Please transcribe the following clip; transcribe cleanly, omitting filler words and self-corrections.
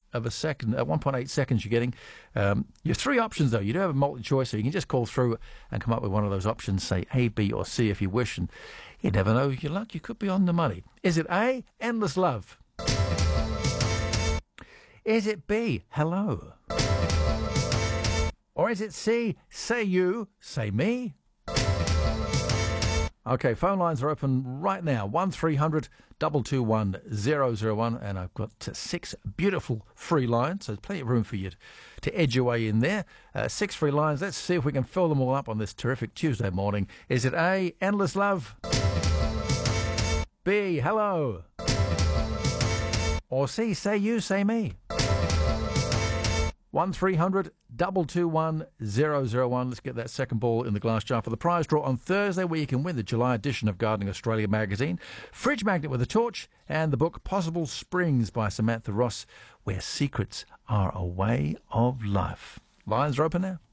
of a second, 1.8 seconds you're getting. Your three options, though. You do have a multi-choice, so you can just call through and come up with one of those options, say A, B, or C if you wish, and you never know your luck. You could be on the money. Is it A, Endless Love? Is it B, Hello? Or is it C, Say You, Say Me? Okay, phone lines are open right now. 1300 221 001, and I've got 6 beautiful free lines, so there's plenty of room for you to edge your way in there. 6 free lines. Let's see if we can fill them all up on this terrific Tuesday morning. Is it A, Endless Love? B, Hello? Or C, Say You, Say Me? 1300 221 001. Let's get that second ball in the glass jar for the prize draw on Thursday, where you can win the July edition of Gardening Australia magazine, fridge magnet with a torch, and the book Possible Springs by Samantha Ross, where secrets are a way of life. Lines are open now.